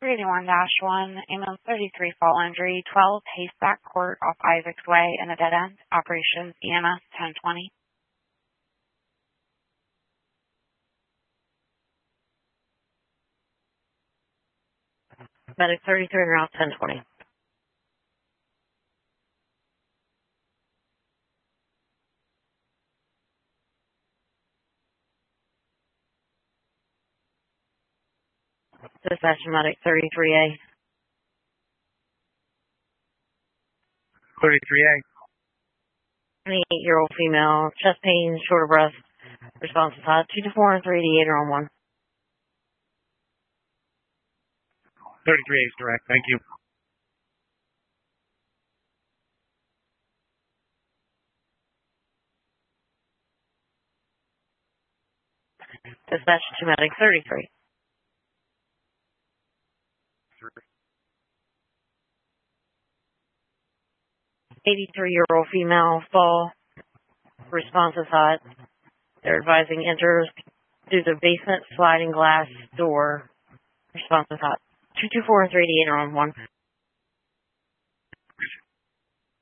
381-1, ambulance 33, fall injury, 12 Haystack Court off Isaacs Way in a dead end. Operations EMS 1020. Medic 33 and route 1020. Dispatch medic 33A. 33A. 28-year-old female, chest pain, short of breath, response is hot. 224 and 388 are on 1. 33A is direct. Thank you. Dispatch to medic 33. 83-year-old female, fall, response is hot. They're advising enters through the basement sliding glass door. Response is hot. 224 and 388 are on 1.